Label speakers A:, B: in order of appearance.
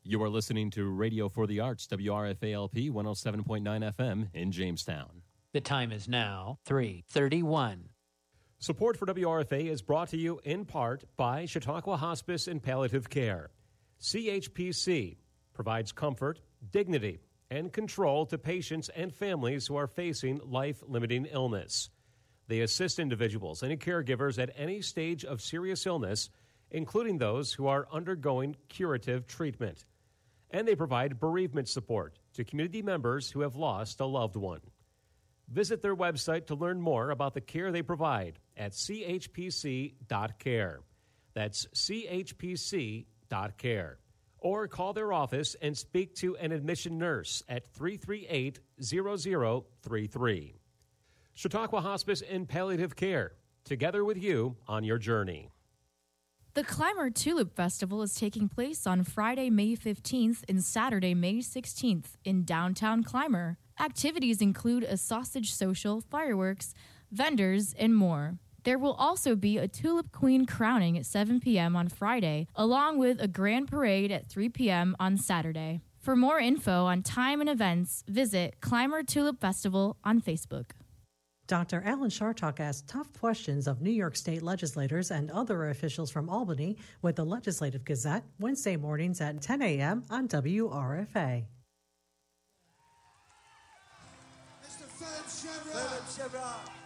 A: You are listening to Radio for the Arts, WRFA-LP 107.9 FM in Jamestown.
B: The time is now 3:31.
A: Support for WRFA is brought to you in part by Chautauqua Hospice and Palliative Care. CHPC provides comfort, dignity, and control to patients and families who are facing life-limiting illness. They assist individuals and caregivers at any stage of serious illness, including those who are undergoing curative treatment. And they provide bereavement support to community members who have lost a loved one. Visit their website to learn more about the care they provide at chpc.care. That's chpc.care. Or call their office and speak to an admission nurse at 338-0033. Chautauqua Hospice and Palliative Care, together with you on your journey.
C: The Clymer Tulip Festival is taking place on Friday, May 15th and Saturday, May 16th in downtown Clymer. Activities include a sausage social, fireworks, vendors, and more. There will also be a Tulip Queen crowning at 7 p.m. on Friday, along with a grand parade at 3 p.m. on Saturday. For more info on time and events, visit Clymer Tulip Festival on Facebook.
D: Dr. Alan Chartock asked tough questions of New York State legislators and other officials from Albany with the Legislative Gazette, Wednesday mornings at 10 a.m. on WRFA.
E: Mr. Philip Chevron.